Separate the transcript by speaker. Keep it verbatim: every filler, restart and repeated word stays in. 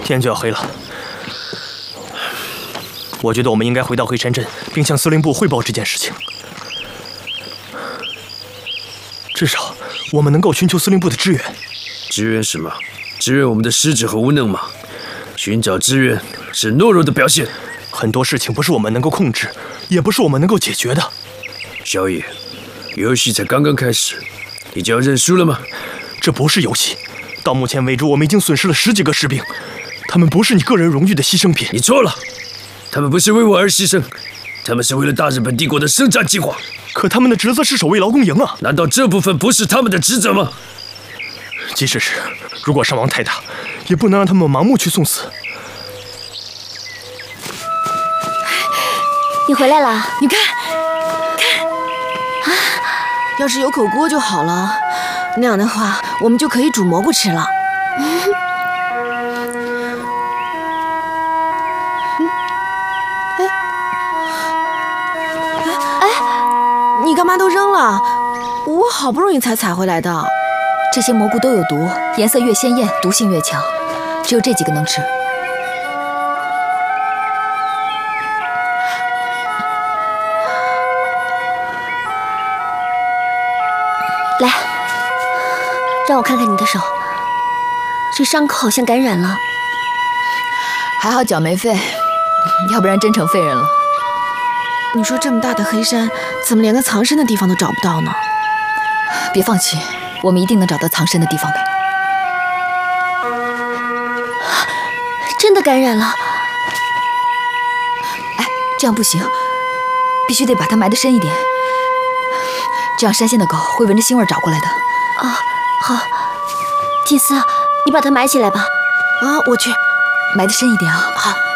Speaker 1: 天就要黑了，我觉得我们应该回到黑山镇，并向司令部汇报这件事情。至少我们能够寻求司令部的支援。
Speaker 2: 支援什么？支援我们的失职和无能吗？寻找支援是懦弱的表现。
Speaker 1: 很多事情不是我们能够控制，也不是我们能够解决的。
Speaker 2: 小野，游戏才刚刚开始，你就要认输了吗？
Speaker 1: 这不是游戏。到目前为止，我们已经损失了十几个士兵，他们不是你个人荣誉的牺牲品。
Speaker 2: 你错了，他们不是为我而牺牲，他们是为了大日本帝国的生产计划。
Speaker 1: 可他们的职责是守卫劳工营啊！
Speaker 2: 难道这部分不是他们的职责吗？
Speaker 1: 即使是，如果伤亡太大，也不能让他们盲目去送死。
Speaker 3: 你回来了，
Speaker 4: 你看，看，啊，要是有口锅就好了，那样的话，我们就可以煮蘑菇吃了。嗯你干嘛都扔了？我好不容易才采回来的。
Speaker 5: 这些蘑菇都有毒，颜色越鲜艳，毒性越强，只有这几个能吃。
Speaker 3: 来，让我看看你的手，这伤口好像感染了。
Speaker 5: 还好脚没废，要不然真成废人了。
Speaker 4: 你说这么大的黑山，怎么连个藏身的地方都找不到呢？
Speaker 5: 别放弃，我们一定能找到藏身的地方的。
Speaker 3: 真的感染了！
Speaker 5: 哎，这样不行，必须得把它埋得深一点，这样山县的狗会闻着腥味找过来的。
Speaker 3: 啊，好，金丝，你把它埋起来吧。
Speaker 4: 啊，我去，
Speaker 5: 埋得深一点啊。
Speaker 3: 好。